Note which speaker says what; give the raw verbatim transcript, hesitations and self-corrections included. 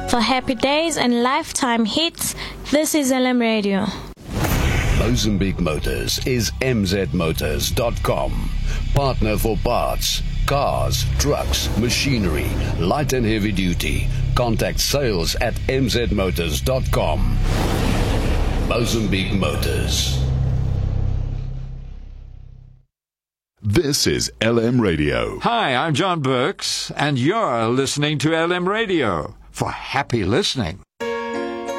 Speaker 1: For happy days and lifetime hits, this is L M Radio.
Speaker 2: Mozambique Motors is m z motors dot com. Partner for parts, cars, trucks, machinery, light and heavy duty. Contact sales at m z motors dot com. Mozambique Motors.
Speaker 3: This is L M Radio.
Speaker 4: Hi, I'm John Burks, and you're listening to L M Radio for happy listening.